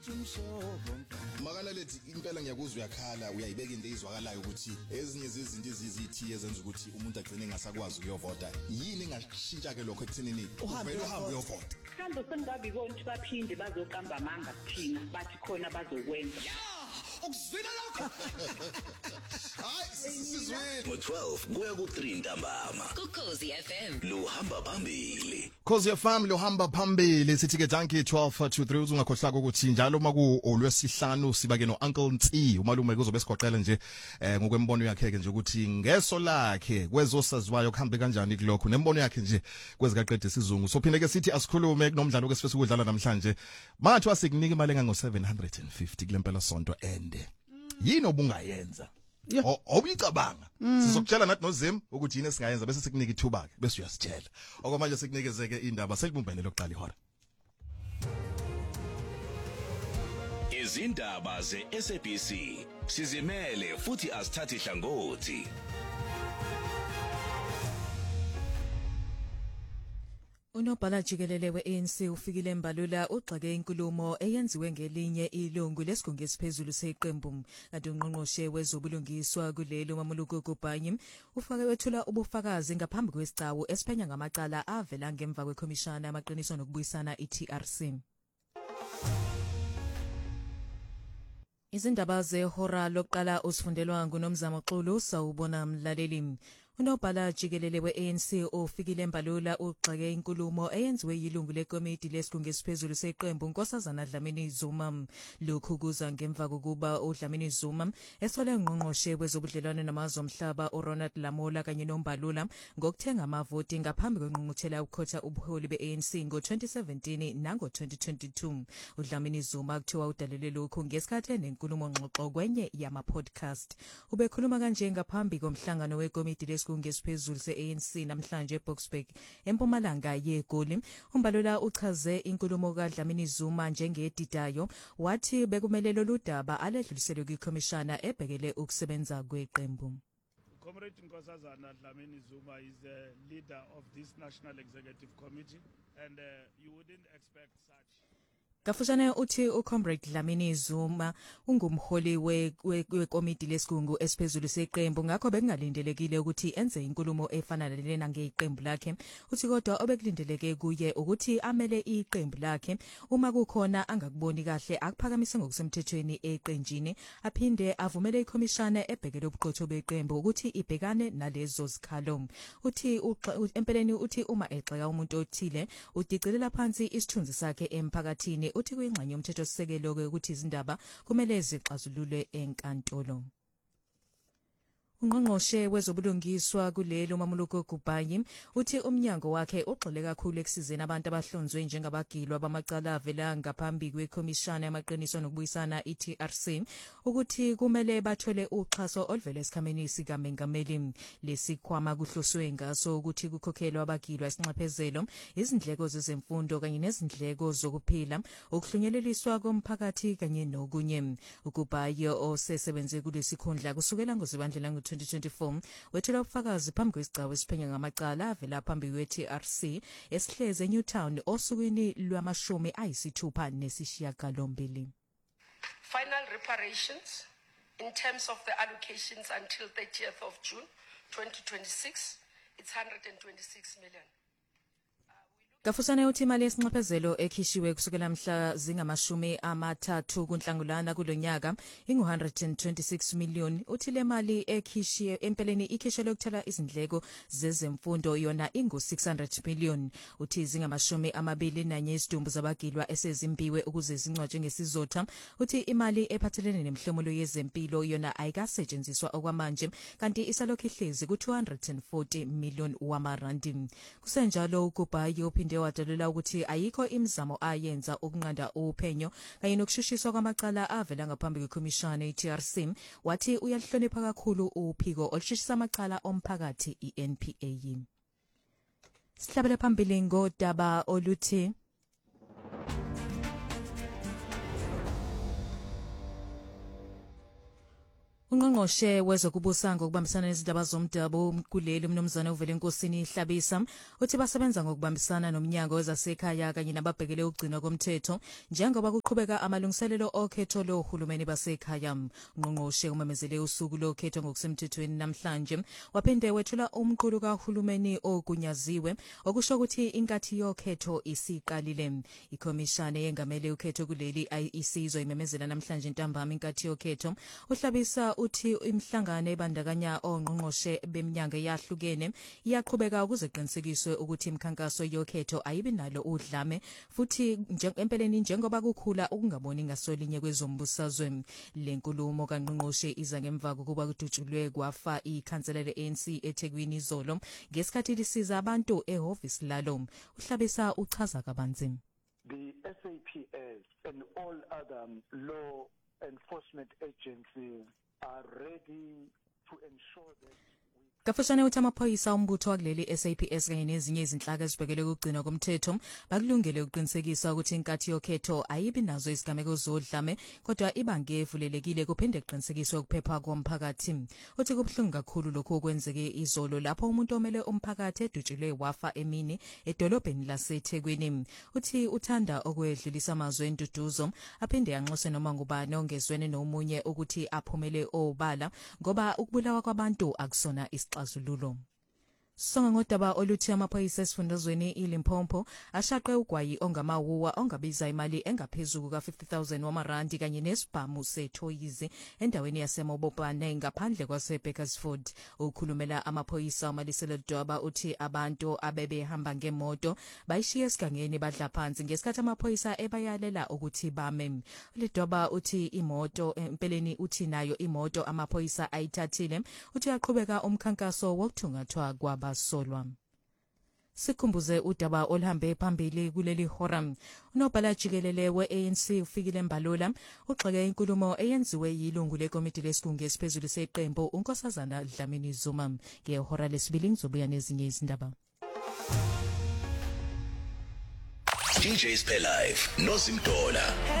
Makana lethi impela ngiyakuzwa uyakhala uyayibeka into ezwakalayo ukuthi ezinye zezinto izithiye ezenza ukuthi umuntu agcine engasakwazi ukuyovota yini engashintsha ke lokho ekuthenini uvele uhambe uyovota mhlawumbe sengabikona ukuthi baphinde bazoqamba amanga kuthina bathi khona bazokwenza ukuzwina lokho hayi sizwe ngo-12 kuya ku-3 ntambama kuKhosi FM luhamba phambili Khosi FM lohamba phambili sithi ke junkie 12 to 3 uzungakhohlaka ukuthi njalo maku olwesihlanu siba ke no Uncle Ntsi umalume kuzobe sigoqela nje ngokwembono yakhe nje ukuthi ngeso lakhe kwezosaziwayo kuhambe kanjani kulokho nembono yakhe nje kwezikaqede isizungu sophinde ke sithi asikhulume kunomdlalo ke sifisa ukudlala namhlanje mathi wasikunika imali engango 750 kulempela sonto ende yini obungayenza obuyicabanga sizokutshela nathi noZim ukuthi yini esingayenza bese sikunika ithuba ke bese uyasitshela okwamanje sikunikezeke indaba selibumbene lokuqala ihora izindaba ze-SABC sizimele futhi asithathi hlangothi Unobhala jikelele we-ANC ufikile embalula ugxeke inkulumo eyenziwe ngelinye ilungu lesigungu esiphezulu seqembu kanti ungqongqoshe wezobulungiswa kulelo Mamuluko Gubhanyi ufake wethula ubufakazi ngaphambi kwesicawu esiphenya ngamacala avela ngemva kwekhomishana yamaqiniso nokubuyisana iTRC. Izindaba zehora lokuqala usifundelwa nguNomzamo Xulu sawubona mlaleli. Unobhala jikelele we-ANC ofikile embalula ugxeke inkulumo eyenziwe yilungu lekomiti lesigungu esiphezulu seqembu uNkosazana Dlamini Zuma. Lokhu kuza ngemva kokuba uDlamini Zuma esole ngqongqoshe wezobudlelwano namazwe omhlaba uRonald Lamola kanye noMbalula ngokuthenga amavoti ngaphambi kwengqungquthela ukukhotha ubuholi be-ANC ngo-2017 nango-2022. uDlamini Zuma kuthiwa udalele lokhu ngesikhathi nenkulumo ngxoxo kwenye yama-podcast. Ubekhuluma kanje ngaphambi komhlangano wekomiti lesigungu ngesiphezulu se-ANC namhlanje eBoksburg empumalanga yeGoli. uMbalula uchaze inkulumo kaDlamini Zuma njengedidayo wathi bekumele lolu daba aledluliselwe kwikhomishana ebhekele ukusebenza kweqembu. Comrade Nkosazana Dlamini Zuma is the leader of this National Executive Committee and you wouldn't expect such. Kafushane uthi uComrade Dlamini Zuma ungumholi wekomiti lesigungu esiphezulu seqembu ngakho bekungalindelekile ukuthi enze inkulumo efana lena ngeqembu lakhe. Uthi kodwa obekulindeleke kuye ukuthi amele iqembu lakhe uma kukhona angakuboni kahle akuphakamise ngokusemthethweni eqenjini aphinde avumele ikhomishana ebhekele ubuqotho beqembu ukuthi ibhekane nalezo zikhalo. Uthi empeleni uthi uma exeka umuntu othile udicelela phansi isithunzi sakhe emphakathini uthi kuyingxenye yomthetho sisekelo ukuthi izindaba kumele zixazululwe enkantolo. Ungqongqoshe wezobulungiswa kulelo Mamuluko Gubhanyi uthi umnyango wakhe ugxile kakhulu ekusizeni abantu abahlonzwe njengabagilwa bamacala avela ngaphambi kwekhomishana yamaqiniso nokubuyisana iTRC ukuthi kumele bathole uxhaso oluvela esikhameni sikaMengameli. Lesikhwama kuhloswe ngaso ukuthi kukhokhelwa abagilwa isinxephezelo, izindleko zezemfundo kanye nezindleko zokuphila, ukuhlunyeleliswa komphakathi kanye nokunye. uGubhanyi osesebenze kulesikhundla kusukela ngoZibandlela 2024 wethula ubufakazi phambi kwesicawu esiphenya ngamacala avela phambi kwe-TRC esihleze eNewtown osukwini lwamashumi ayisithupha nesishiyagalombili. Final reparations in terms of the allocations until 30th of June 2026 it's 126 million. Kafusane uthi imali yesinxephezelo ekhishiwe kusukela mhla zingamashumi amathathu kuNhlangulana kulonyaka ingu126 million. Uthi le mali ekhishiwe empeleni ikhishelwe ukuthola izindleko zezemfundo yona ingu600 million. Uthi zingamashumi amabili nanye izidumbu zabagilwa esezimbiwe ukuze zincwatshwe ngesizotha. Uthi imali ephathelene nemhlomulo yezempilo yona ayikasetshenziswa okwamanje kanti isalokhu ihlezi ku240 million wamarandi. Kusenjalo uGubhanyi uphinde wadalela ukuthi ayikho imizamo ayenza ukunqanda uphenyo kanye nokushushiswa kwamacala avela ngaphambi kwekhomishana iTRC. Wathi uyalihlonipha kakhulu uphiko olushushisa amacala omphakathi iNPA. Sihlabele phambili ngodaba oluthi Ungqongqoshe wezokubusa ngokubambisana nezindaba zomdabu kuleli umnumzana uVelenkosini Hlabisa uthi basebenza ngokubambisana nomnyango wezasekhaya kanye nababhekele ukugcinwa komthetho njengoba kuqhubeka amalungiselelo okhetho lohulumeni basekhaya. Ungqongqoshe umemezele usuku lokhetho ngokusemthethweni namhlanje waphinde wethula umqulu kahulumeni ogunyaziwe okusho ukuthi inkathi yokhetho isiqalile. Ikhomishana yengamele ukhetho kuleli IEC izoyimemezela namhlanje ntambama inkathi yokhetho. Uhlabisa uthi imihlangano ebandakanya ongqongqoshe beminyango eyahlukene iyaqhubeka ukuze kuqinisekiswe ukuthi imikhankaso yokhetho ayibi nalo udlame futhi empeleni njengoba kukhula ukungaboni ngasolinye kwezombusazwe. Le nkulumo kaNgqongqoshe iza ngemva kokuba kudutshulwe kwafa ikhansela le-ANC eThekwini izolo ngesikhathi lisiza abantu ehhovisi lalo. Uhlabisa uchaza kabanzi. The SAPS and all other law enforcement agencies are ready to ensure that Kafushane uthi amaphoyisa umbutho wakuleli SAPS kanye nezinye izinhlaka ezibhekele ukugcinwa komthetho bakulungele ukuqinisekisa ukuthi inkathi yokhetho ayibi nazo izigameko zodlame kodwa ibangevulelekile kuphinde kuqinisekiswe ukuphepha komphakathi. Uthi kubuhlungu kakhulu lokho okwenzeke izolo lapho umuntu omele umphakathi edutshulwe wafa emini edolobheni laseThekwini. Uthi uthanda okwedlulisa amazwi enduduzo aphinde yanxose noma ngubani ongezwene nomunye ukuthi aphumele obala ngoba ukubulawa kwabantu akusona isixazululo. Songa ngodaba oluthi amaphoyisa esifundazweni iLimpopo ashaqe ugwayi ongamawuwa ongabiza imali engaphezulu ka50,000 wamarandi kanye nesibhamu sethoyizi endaweni yaseMobopane ngaphandle kwaseBakersford. Ukhulumela amaphoyisa umalisela Dwaba uthi abantu abebehamba ngemoto bayishiya esigangeni badla phansi ngesikhathi amaphoyisa ebayalela ukuthi bame. uLedwaba uthi imoto empeleni uthi nayo imoto amaphoyisa ayithathile uthi yaqhubeka umkhankaso wokuthungathwa kwaba solwa. Sikhumbuze udaba oluhambe phambili kuleli hora. Unobhala jikelele we-ANC ufikile eMbalula ugxeke inkulumo eyenziwe yilungu lekomiti lesigungu esiphezulu seqembu uNkosazana Dlamini Zuma. Ngehora lesibili ngizobuya nezinye izindaba. DJs Play Live, Nozimdola.